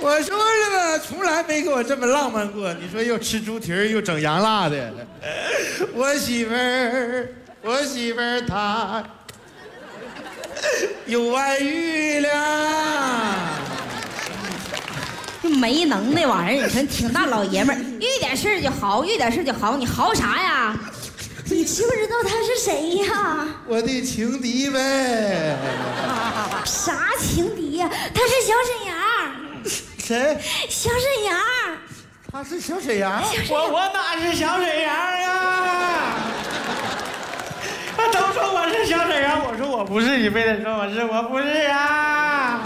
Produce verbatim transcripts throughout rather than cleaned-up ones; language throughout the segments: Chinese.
我说了吧，从来没给我这么浪漫过。你说又吃猪蹄儿又整羊辣的，我媳妇儿，我媳妇儿她有外遇了。 没能耐玩意儿，你说挺大老爷们儿，遇点事儿就嚎，遇点事儿就嚎，你嚎啥呀？ 你知不知道他是谁呀？ 我的情敌呗。 啥情敌呀？他是小沈阳。 谁？ 小沈阳。 他是小沈阳。 我我哪是小沈阳啊？都说我是小沈阳，我说我不是，你非得说我是，我不是啊。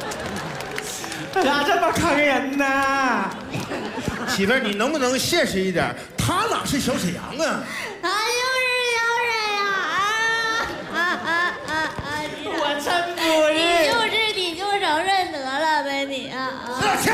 咋这么坑人呢？ 媳妇儿，你能不能现实一点？他哪是小沈阳啊？ 他就是小沈阳啊啊啊啊啊！ 我真不是。 你就是你就承认得了呗，你啊啊！ 去！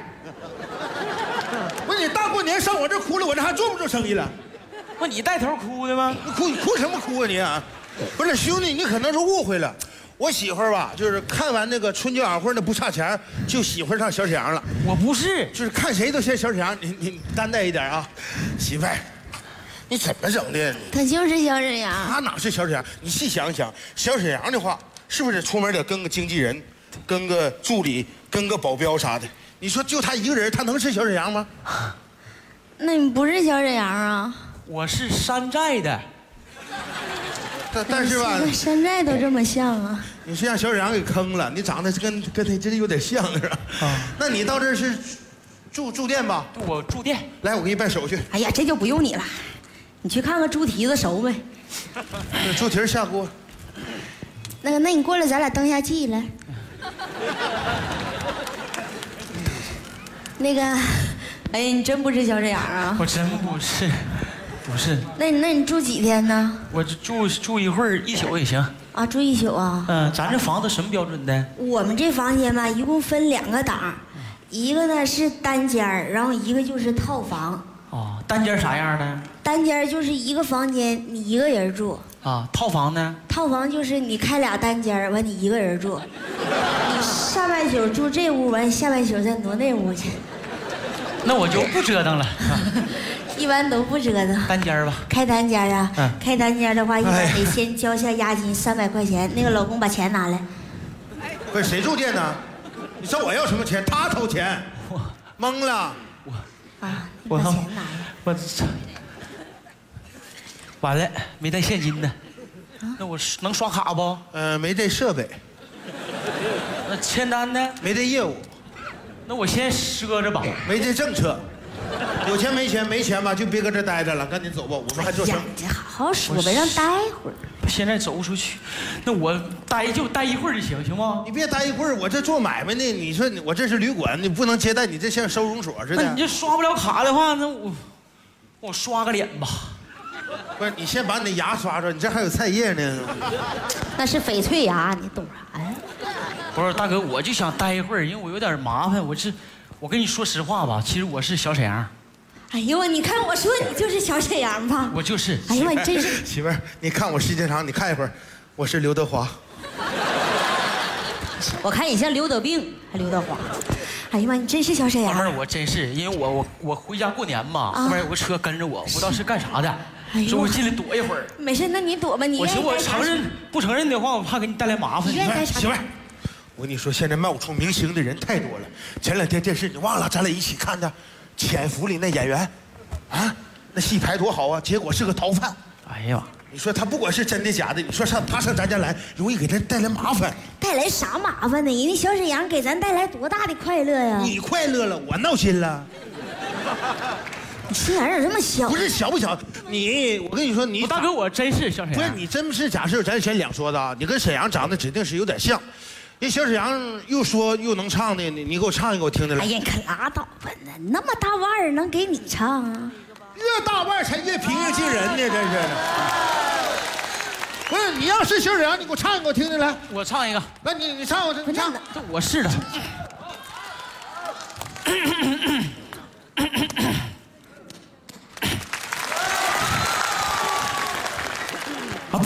不是你大过年上我这哭了，我这还做不做生意了？ 不，你带头哭的吗？ 你哭你哭什么哭啊你啊？不是兄弟，你可能是误会了。我媳妇儿吧，就是看完那个春节晚会那不差钱，就喜欢上小沈阳了。 我不是， 就是看谁都像小沈阳，你你担待一点啊，媳妇儿，你怎么整的？ 他就是小沈阳。 他哪是小沈阳？你细想一想，小沈阳的话，是不是出门得跟个经纪人，跟个助理，跟个保镖啥的？你说就他一个人，他能是小沈阳吗？ 那你不是小沈阳啊？ 我是山寨的。 但但是吧， 山寨都这么像啊！ 你是让小沈阳给坑了，你长得跟跟他真有点像是吧？啊，那你到这儿是住住店吧？ 我住店。 来，我给你办手续。 哎呀，这就不用你了，你去看看猪蹄子熟没？ 猪蹄下锅。 那个，那你过来，咱俩登下记来。那个， 哎呀，你真不是小沈阳啊？ 我真不是，不是。 那你那你住几天呢？ 我住住一会儿，一宿也行。 啊，住一宿啊？ 嗯，咱这房子什么标准的？ 我们这房间吧，一共分两个档，一个呢是单间儿，然后一个就是套房。 哦，单间啥样的？ 单间就是一个房间，你一个人住。 啊，套房呢？ 套房就是你开俩单间，完你一个人住。你上半宿住这屋，完下半宿再挪那屋去。 那我就不折腾了。 一般都不折腾。 单间吧。 开单间啊？ 嗯。 开单间的话，一般得先交下押金三百块钱。那个老公把钱拿来。 不是谁住店呢？你找我要什么钱？他掏钱。 我懵了。 我啊， 我把钱拿来。 我操！完了，没带现金呢。那我能刷卡不？ 呃，没这设备。 那签单呢？ 没这业务。 那我先赊着吧。 没这政策。有钱没钱，没钱吧就别搁这待着了，赶紧走吧，我们还做生意。 你好好说呗，让待会儿。 现在走不出去，那我待就待一会儿就行，行吗？ 你别待一会儿，我这做买卖呢。你说我这是旅馆，你不能接待，你这像收容所似的。 那你这刷不了卡的话，那我我刷个脸吧。 不是，你先把你的牙刷刷，你这还有菜叶呢。 那是翡翠牙，你懂啥呀？ 不是大哥，我就想待一会儿，因为我有点麻烦。我是，我跟你说实话吧，其实我是小沈阳。 哎呦我，你看我说你就是小沈阳吧？ 我就是。 哎呦我，你真是。 媳妇儿，你看我时间长，你看一会儿，我是刘德华。 我看你像刘德病，还刘德华。 哎呀妈，你真是小沈阳。 老妹儿，我真是，因为我我我回家过年嘛，后面有个车跟着我，不知道是干啥的。 哎说我进来躲一会儿。 没事，那你躲吧，你我寻我承认不承认的话，我怕给你带来麻烦。 你愿意干啥？ 媳妇儿，我跟你说，现在冒充明星的人太多了。前两天电视你忘了，咱俩一起看的《潜伏》里那演员，啊，那戏拍多好啊，结果是个逃犯。 哎呀， 你说他不管是真的假的，你说上他上咱家来，容易给他带来麻烦。 带来啥麻烦呢？人家小沈阳给咱带来多大的快乐呀！ 你快乐了，我闹心了。 你心眼咋这么小？ 不是小不小，你我跟你说，你大哥，我真是小沈阳。 不是你真是假是咱先两说的啊，你跟沈阳长得指定是有点像。人小沈阳又说又能唱的，你你给我唱一个我听听来。 哎呀，你可拉倒吧！那那么大腕儿能给你唱啊？ 越大腕才越平易近人呢，真是。不是你要是小沈阳，你给我唱一个我听听来。 我唱一个。 来，你你唱我这你唱。 这我是的。